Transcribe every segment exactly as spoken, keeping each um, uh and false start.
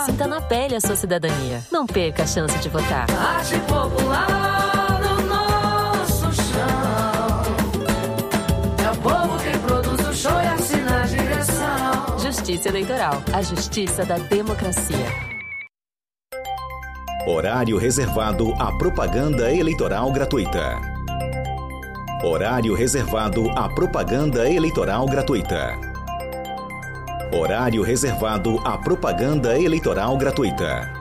Sinta na pele a sua cidadania. Não perca a chance de votar. Arte popular no nosso chão. É o povo quem produz o show e assina a direção. Justiça Eleitoral. A justiça da democracia. Horário reservado à propaganda eleitoral gratuita. Horário reservado à propaganda eleitoral gratuita. Horário reservado à propaganda eleitoral gratuita.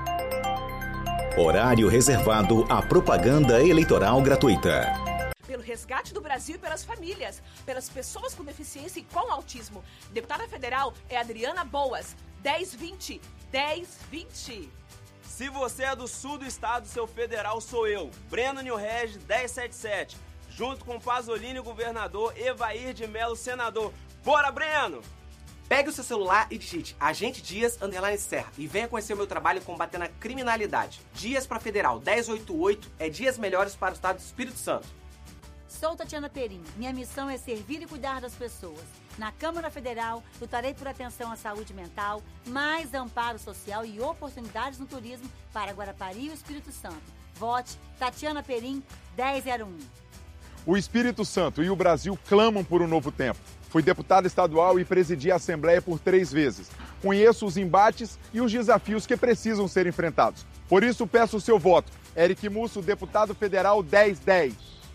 Horário reservado à propaganda eleitoral gratuita. Pelo resgate do Brasil e pelas famílias, pelas pessoas com deficiência e com autismo. Deputada federal é Adriana Boas, dez vinte, dez vinte. Se você é do sul do estado, seu federal sou eu, Breno Nilreg, dez setenta e sete, junto com Pasolini, governador, Evair de Mello, senador. Bora, Breno! Pegue o seu celular e digite Agente Dias underline Serra e venha conhecer o meu trabalho combatendo a criminalidade. Dias para Federal dez oitenta e oito é dias melhores para o estado do Espírito Santo. Sou Tatiana Perim. Minha missão é servir e cuidar das pessoas. Na Câmara Federal, lutarei por atenção à saúde mental, mais amparo social e oportunidades no turismo para Guarapari e o Espírito Santo. Vote Tatiana Perim, dez zero um. O Espírito Santo e o Brasil clamam por um novo tempo. Fui deputado estadual e presidi a Assembleia por três vezes. Conheço os embates e os desafios que precisam ser enfrentados. Por isso, peço o seu voto. Eric Musso, deputado federal dez dez.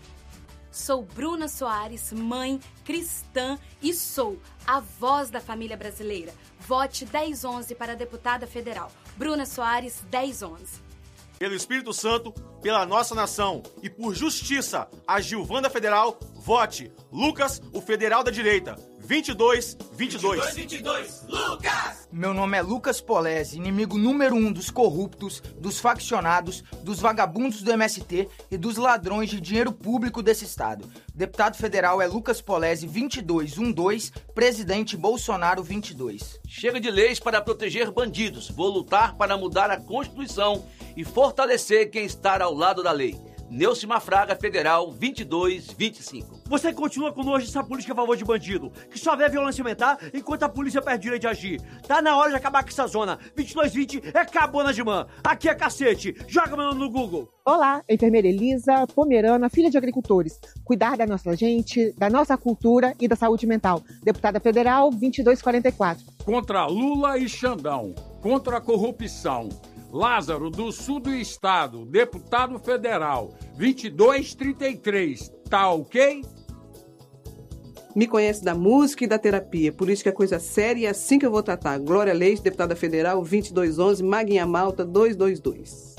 Sou Bruna Soares, mãe cristã e sou a voz da família brasileira. Vote dez onze para deputada federal. Bruna Soares, dez onze. Pelo Espírito Santo, pela nossa nação e por justiça, a Gilvanda Federal, vote Lucas, o federal da direita, vinte e dois vinte e dois. vinte e dois, vinte e dois, Lucas! Meu nome é Lucas Polese, inimigo número um dos corruptos, dos faccionados, dos vagabundos do M S T e dos ladrões de dinheiro público desse estado. Deputado federal é Lucas Polese, vinte e dois doze, presidente Bolsonaro, vinte e dois. Chega de leis para proteger bandidos. Vou lutar para mudar a Constituição e fortalecer quem está ao lado da lei. Neucima Fraga, federal, vinte e dois vinte e cinco. Você continua com nojo dessa política a favor de bandido, que só vê a violência aumentar enquanto a polícia perde direito de agir. Tá na hora de acabar com essa zona. vinte e dois vinte é cabona de mãe. Aqui é cacete. Joga meu nome no Google. Olá, enfermeira Elisa Pomerana, filha de agricultores. Cuidar da nossa gente, da nossa cultura e da saúde mental. Deputada federal, vinte e dois quarenta e quatro. Contra Lula e Xandão. Contra a corrupção. Lázaro, do sul do estado, deputado federal, vinte e dois trinta e três, tá ok? Me conhece da música e da terapia, por isso que é coisa séria e é assim que eu vou tratar. Glória Leite, deputada federal, vinte e dois onze, Maguinha Malta, duzentos e vinte e dois.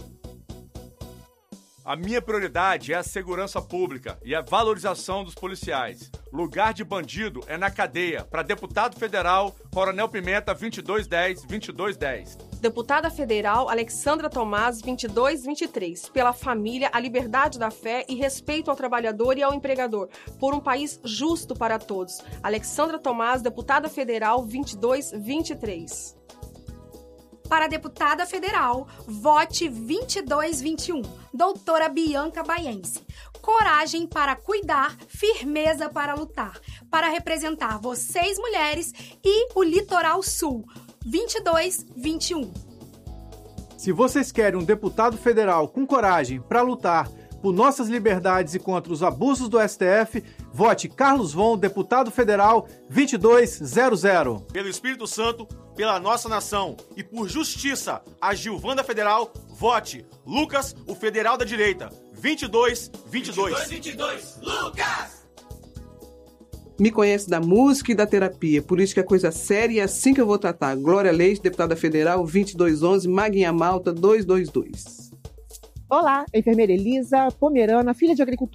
A minha prioridade é a segurança pública e a valorização dos policiais. Lugar de bandido é na cadeia. Para deputado federal, Coronel Pimenta, vinte e dois dez, vinte e dois dez. Deputada federal Alexandra Tomás, vinte e dois vinte e três. Pela família, a liberdade da fé e respeito ao trabalhador e ao empregador. Por um país justo para todos. Alexandra Tomás, deputada federal, vinte e dois vinte e três. Para a deputada federal, vote vinte e dois vinte e um, doutora Bianca Baiense. Coragem para cuidar, firmeza para lutar. Para representar vocês, mulheres, e o Litoral Sul, vinte e dois vinte e um. Se vocês querem um deputado federal com coragem para lutar por nossas liberdades e contra os abusos do S T F, vote Carlos Von, deputado federal, vinte e dois zero zero. Pelo Espírito Santo, pela nossa nação e por justiça, a Gilvanda Federal, vote Lucas, o federal da direita, vinte e dois vinte e dois. vinte e dois, Lucas! Me conhece da música e da terapia, por isso que é coisa séria e é assim que eu vou tratar. Glória Leite, deputada federal, vinte e dois onze, Maguinha Malta, duzentos e vinte e dois. Olá, enfermeira Elisa Pomerana, filha de agricultor.